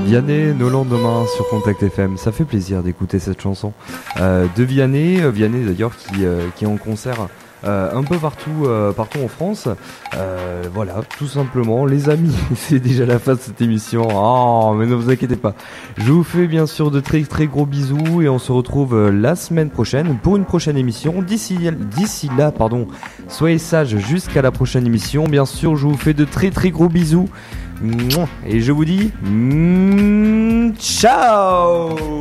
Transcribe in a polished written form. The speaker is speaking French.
Vianney, nos lendemains sur Contact FM, ça fait plaisir d'écouter cette chanson de Vianney d'ailleurs qui est en concert un peu partout en France. Voilà, tout simplement, les amis, c'est déjà la fin de cette émission. Oh, mais ne vous inquiétez pas. Je vous fais bien sûr de très très gros bisous et on se retrouve la semaine prochaine pour une prochaine émission. D'ici là, soyez sages jusqu'à la prochaine émission. Bien sûr, je vous fais de très très gros bisous. Et je vous dis ciao.